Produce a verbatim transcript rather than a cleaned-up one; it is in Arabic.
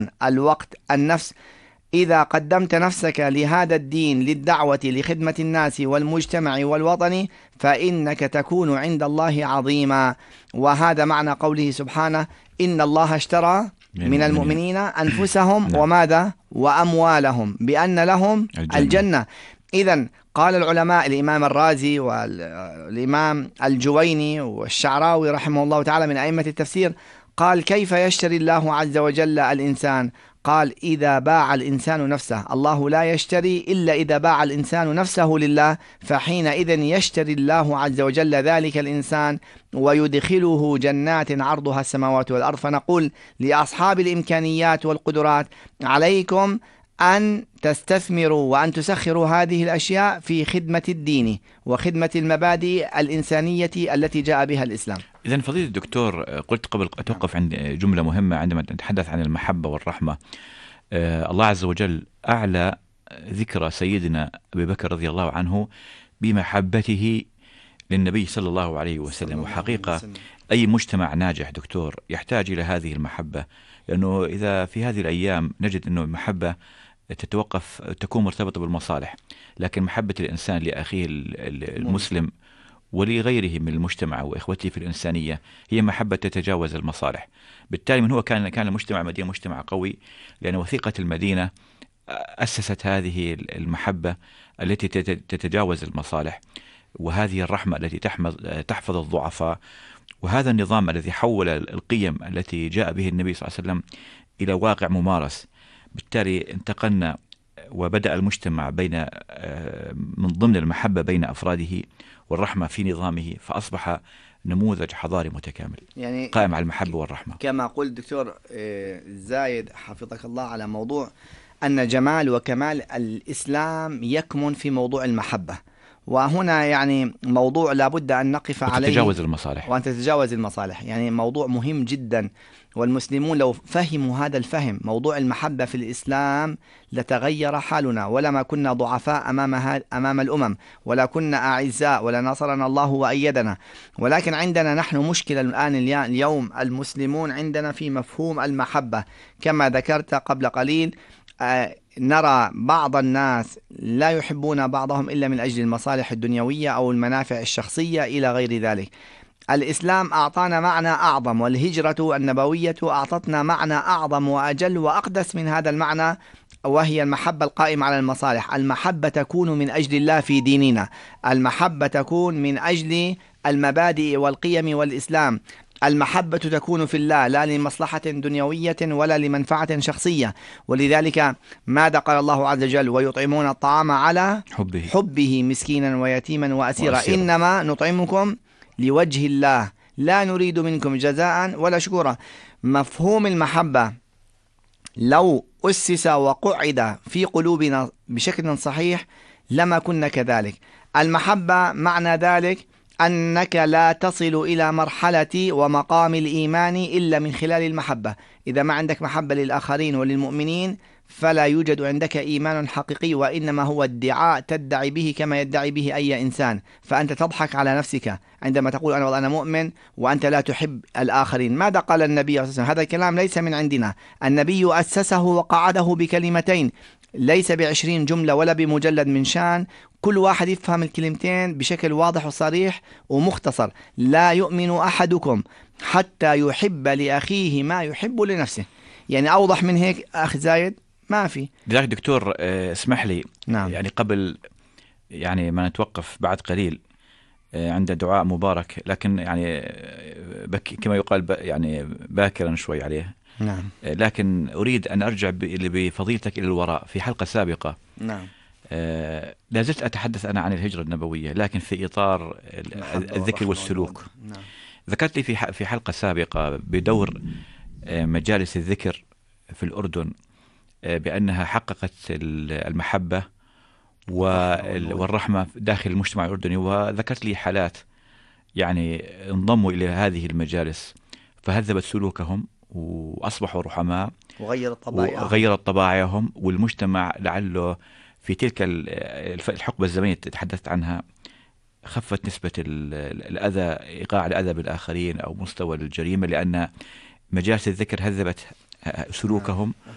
الوقت، النفس. إذا قدمت نفسك لهذا الدين للدعوة لخدمة الناس والمجتمع والوطن فإنك تكون عند الله عظيما. وهذا معنى قوله سبحانه: إن الله اشترى من من المؤمنين المؤمنين أنفسهم نعم. وماذا وأموالهم بأن لهم الجنة, الجنة. إذن قال العلماء الإمام الرازي والإمام الجويني والشعراوي رحمه الله تعالى من أئمة التفسير، قال: كيف يشتري الله عز وجل الإنسان؟ قال: إذا باع الإنسان نفسه. الله لا يشتري إلا إذا باع الإنسان نفسه لله، فحينئذ يشتري الله عز وجل ذلك الإنسان ويدخله جنات عرضها السماوات والأرض. فنقول لأصحاب الإمكانيات والقدرات: عليكم أن تستثمروا وأن تسخروا هذه الأشياء في خدمة الدين وخدمة المبادئ الإنسانية التي جاء بها الإسلام. إذن فضيلة الدكتور، قلت قبل أتوقف عند جملة مهمة عندما نتحدث عن المحبة والرحمة. آه الله عز وجل أعلى ذكر سيدنا أبي بكر رضي الله عنه بمحبته للنبي صلى الله عليه وسلم. وحقيقة أي مجتمع ناجح دكتور يحتاج إلى هذه المحبة، لأنه إذا في هذه الأيام نجد أنه المحبة تتوقف تكون مرتبطة بالمصالح، لكن محبة الإنسان لأخيه المسلم ولغيره من المجتمع وإخوته في الإنسانية هي محبة تتجاوز المصالح. بالتالي من هو كان كان المجتمع مدينة مجتمع قوي، لأن وثيقة المدينة أسست هذه المحبة التي تتجاوز المصالح، وهذه الرحمة التي تحفظ الضعفاء، وهذا النظام الذي حول القيم التي جاء به النبي صلى الله عليه وسلم إلى واقع ممارس. بالتالي انتقلنا وبدأ المجتمع بين من ضمن المحبة بين أفراده والرحمة في نظامه، فأصبح نموذج حضاري متكامل يعني قائم على المحبة والرحمة. كما قلت دكتور زايد حفظك الله على موضوع أن جمال وكمال الإسلام يكمن في موضوع المحبة، وهنا يعني موضوع لابد أن نقف عليه، وتتجاوز المصالح وأن تتجاوز المصالح، يعني موضوع مهم جدا. والمسلمون لو فهموا هذا الفهم موضوع المحبة في الإسلام لتغير حالنا، ولما كنا ضعفاء أمام, أمام الأمم، ولا كنا أعزاء، ولا نصرنا الله وأيدنا. ولكن عندنا نحن مشكلة الآن اليوم المسلمون عندنا في مفهوم المحبة كما ذكرت قبل قليل. آه نرى بعض الناس لا يحبون بعضهم إلا من أجل المصالح الدنيوية أو المنافع الشخصية إلى غير ذلك. الإسلام أعطانا معنى أعظم، والهجرة النبوية أعطتنا معنى أعظم وأجل وأقدس من هذا المعنى، وهي المحبة القائمة على المصالح. المحبة تكون من أجل الله في ديننا، المحبة تكون من أجل المبادئ والقيم والإسلام، المحبة تكون في الله لا لمصلحة دنيوية ولا لمنفعة شخصية. ولذلك ماذا قال الله عز وجل: ويطعمون الطعام على حبه, حبه مسكينا ويتيما وأسيرا, وأسيرا. إنما نطعمكم لوجه الله لا نريد منكم جزاء ولا شكورا. مفهوم المحبة لو أسس وقعد في قلوبنا بشكل صحيح لما كنا كذلك. المحبة معنى ذلك أنك لا تصل إلى مرحلة ومقام الإيمان إلا من خلال المحبة. إذا ما عندك محبة للآخرين وللمؤمنين فلا يوجد عندك إيمان حقيقي، وإنما هو ادعاء تدعي به كما يدعي به أي إنسان. فأنت تضحك على نفسك عندما تقول أنا والله أنا مؤمن وأنت لا تحب الآخرين. ماذا قال النبي صلى الله عليه وسلم؟ هذا الكلام ليس من عندنا، النبي أسسه وقعده بكلمتين، ليس بعشرين جملة ولا بمجلد من شان، كل واحد يفهم الكلمتين بشكل واضح وصريح ومختصر. لا يؤمن أحدكم حتى يحب لأخيه ما يحب لنفسه. يعني أوضح من هيك أخي زايد ما في. لذلك دكتور اسمح لي، نعم. يعني قبل يعني ما نتوقف بعد قليل عند دعاء مبارك، لكن يعني بك كما يقال يعني باكرا شوي عليه. نعم. لكن أريد أن أرجع بفضيلتك إلى الوراء. في حلقة سابقة نعم آه لا زلت أتحدث أنا عن الهجرة النبوية، لكن في إطار الذكر والسلوك. نعم. ذكرت لي في في حلقة سابقة بدور آه مجالس الذكر في الأردن، آه بأنها حققت المحبة والرحمة داخل المجتمع الأردني، وذكرت لي حالات يعني انضموا إلى هذه المجالس فهذبت سلوكهم وأصبحوا رحماء وغيرت طبائعهم غيرت طبائعهم والمجتمع لعله في تلك الحقبة الزمنية تحدثت عنها خفت نسبة الأذى، إيقاع الأذى بالآخرين أو مستوى الجريمة، لأن مجالس الذكر هذبت سلوكهم